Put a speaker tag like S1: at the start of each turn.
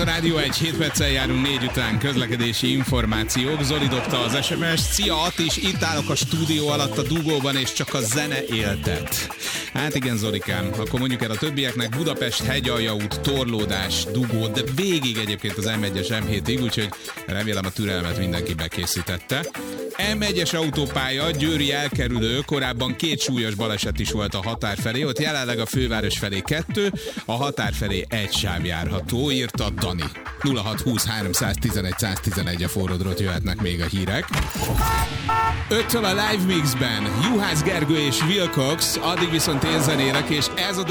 S1: a Rádió 1, 7 perccel járunk 4 után, közlekedési információk. Zoli dobta az SMS-t. Szia Attis, itt állok a stúdió alatt a dugóban, és csak a zene éltet. Hát igen, Zolikám, akkor mondjuk el a többieknek Budapest Hegyalja út, torlódás, dugó, de végig egyébként az M1-es M7-ig, úgyhogy remélem a türelmet mindenki bekészítette. M1-es autópálya, győri elkerülő, korábban 2 súlyos baleset is volt a határ felé, ott jelenleg a főváros felé 2, a határ felé 1 sáv járható, írta Dani. 0620 311 111 a forrodról jöhetnek még a hírek. 5-től a Live Mixben Juhász Gergő és Wilcox, addig viszont én zenélek, és ez a